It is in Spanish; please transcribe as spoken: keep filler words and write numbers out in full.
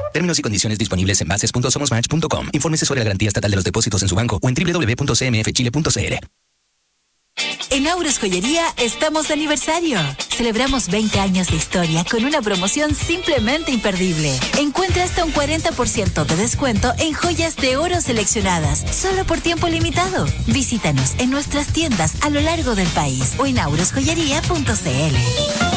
Términos y condiciones disponibles en bases punto somos match punto com. Infórmese sobre la garantía estatal de los depósitos en su banco o en doble u doble u doble u punto c m f chile punto c l. En Auros Joyería estamos de aniversario. Celebramos veinte años de historia con una promoción simplemente imperdible. Encuentra hasta un cuarenta por ciento de descuento en joyas de oro seleccionadas, solo por tiempo limitado. Visítanos en nuestras tiendas a lo largo del país o en auros joyería punto c l.